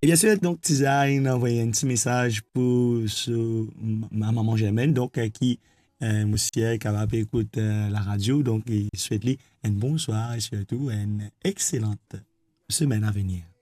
bien sûr, donc, Tisa, il a envoyé un petit message pour ma maman Germaine, donc, qui, monsieur, est capable d'écouter la radio. Donc, il souhaite lui un bonsoir et surtout une excellente semaine à venir.